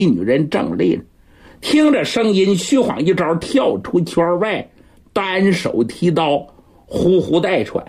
女人正累了，听着声音，虚晃一招跳出圈外，单手提刀，呼呼带喘。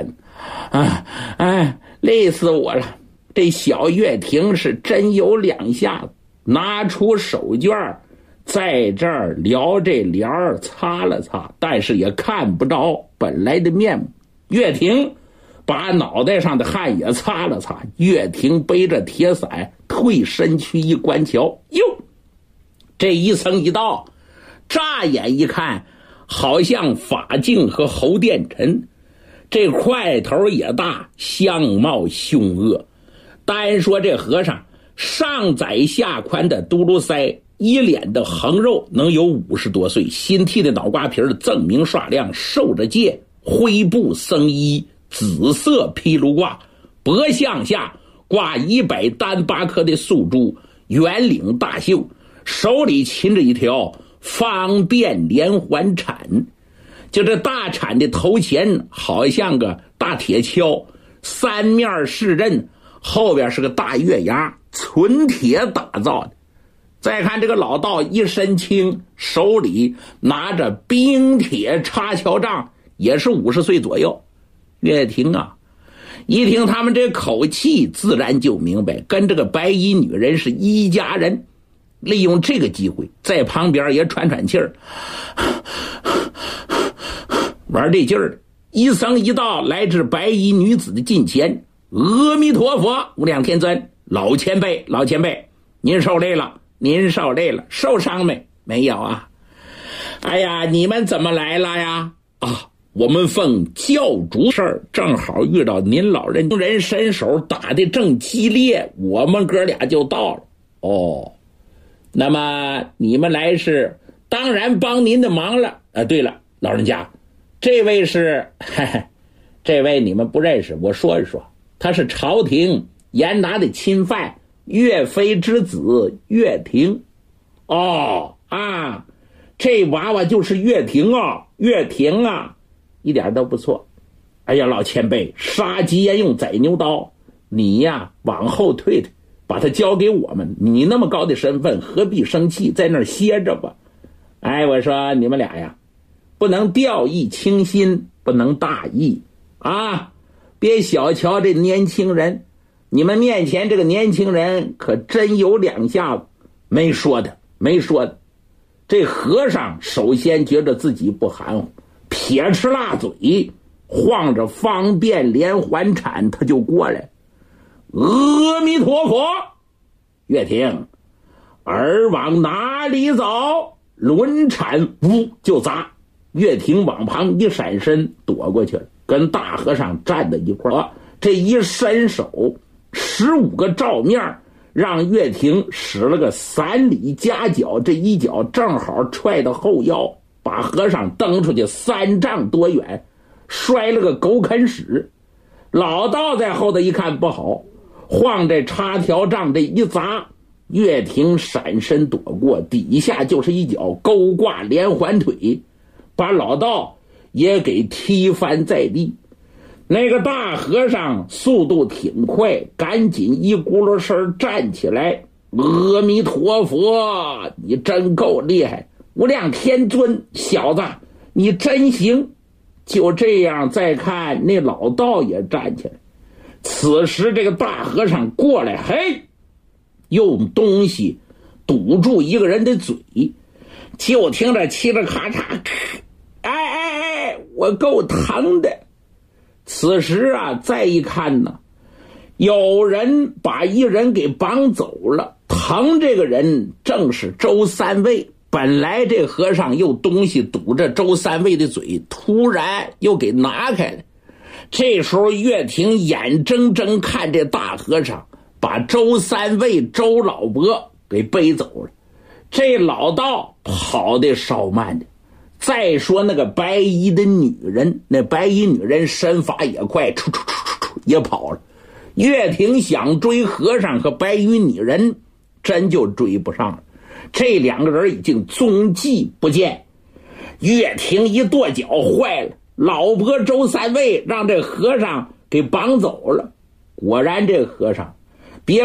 累死我了！这小月亭是真有两下子，拿出手绢在这儿撩这帘儿擦了擦，但是也看不着本来的面目。月亭把脑袋上的汗也擦了擦，月亭背着铁伞退身去一观瞧，哟，这一层一道，乍眼一看好像法镜和侯殿臣，这块头也大，相貌凶恶。单说这和尚上窄下宽的嘟噜腮，一脸的横肉，能有50多岁，新剃的脑瓜皮锃明刷亮，受着戒，灰布僧衣，紫色披炉褂，脖项下挂100单8颗的素珠，圆领大袖，手里擒着一条方便连环铲，就这大铲的头前好像个大铁锹，三面是刃，后边是个大月牙，纯铁打造的。再看这个老道一身轻，手里拿着冰铁插桥杖，也是50岁左右。月亭啊，一听他们这口气，自然就明白跟这个白衣女人是一家人。利用这个机会，在旁边也喘喘气儿，玩这劲儿，一僧一道来至白衣女子的近前。阿弥陀佛，无量天尊，老前辈，您受累了，受伤没？没有啊。哎呀，你们怎么来了呀？我们奉教主事儿，正好遇到您老人伸手打得正激烈，我们哥俩就到了。那么你们来是当然帮您的忙了。对了，老人家，这位是这位你们不认识，我说一说，他是朝廷严拿的钦犯，岳飞之子岳亭。这娃娃就是岳亭啊，一点都不错。哎呀，老前辈，杀鸡焉用宰牛刀，你呀往后退退，把他交给我们，你那么高的身份，何必生气，在那儿歇着吧。我说你们俩呀，不能掉以轻心，不能大意啊，别小瞧这年轻人，你们面前这个年轻人可真有两下子。没说的。这和尚首先觉得自己不含糊，撇吃辣嘴，晃着方便连环铲，他就过来。阿弥陀佛，岳亭，儿往哪里走？轮铲呜就砸，岳亭往旁一闪身躲过去了，跟大和尚站在一块儿。这一伸手，15个照面，让岳亭使了个3里夹脚，这一脚正好踹到后腰，把和尚蹬出去3丈多远，摔了个狗啃屎。老道在后头一看不好，晃这插条杖这一砸，岳亭闪身躲过，底下就是一脚勾挂连环腿，把老道也给踢翻在地。那个大和尚速度挺快，赶紧一咕噜声站起来。阿弥陀佛，你真够厉害，无量天尊，小子你真行。就这样，再看那老道也站起来。此时这个大和尚过来，用东西堵住一个人的嘴，就听着嘁哩咔嚓，我够疼的。此时啊，再一看呢，有人把一人给绑走了，疼这个人正是周三位。本来这和尚用东西堵着周三位的嘴，突然又给拿开了。这时候岳亭眼睁睁看这大和尚把周三位周老伯给背走了，这老道跑得稍慢的。再说那个白衣的女人，那白衣女人身法也快，也跑了。岳亭想追和尚和白衣女人，真就追不上了。这2个人已经踪迹不见。岳亭一跺脚，坏了，老伯周三位让这和尚给绑走了。果然这和尚